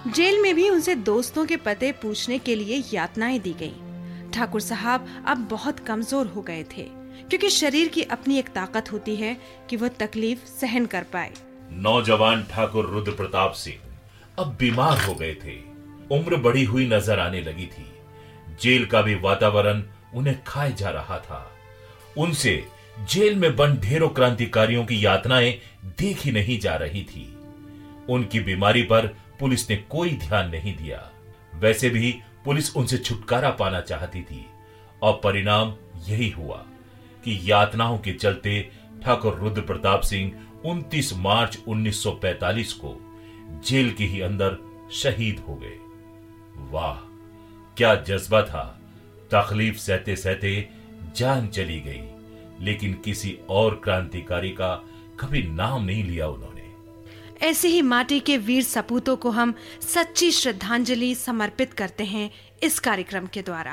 Jail में भी उनसे दोस्तों के पते पूछने के लिए यातनाएं दी गईं। ठाकुर साहब अब बहुत कमजोर हो गए थे, क्योंकि शरीर की अपनी एक ताकत होती है कि वह तकलीफ सहन कर पाए। नौजवान ठाकुर रुद्र प्रताप सिंह अब बीमार हो गए थे। उम्र बढ़ी हुई नजर आने लगी थी। जेल का भी वातावरण उन्हें खाए जा रहा था। उनसे जेल में बंद ढेरों क्रांतिकारियों की यातनाएं देखी नहीं जा रही थी। उनकी बीमारी पर पुलिस ने कोई ध्यान नहीं दिया। वैसे भी पुलिस उनसे छुटकारा पाना चाहती थी और परिणाम यही हुआ कि यातनाओं के चलते ठाकुर रुद्र प्रताप सिंह 29 मार्च 1945 को जेल के ही अंदर शहीद हो गए। वाह, क्या जज्बा था। तकलीफ सहते सहते जान चली गई, लेकिन किसी और क्रांतिकारी का कभी नाम नहीं लिया उन्होंने। ऐसे ही माटी के वीर सपूतों को हम सच्ची श्रद्धांजलि समर्पित करते हैं इस कार्यक्रम के द्वारा।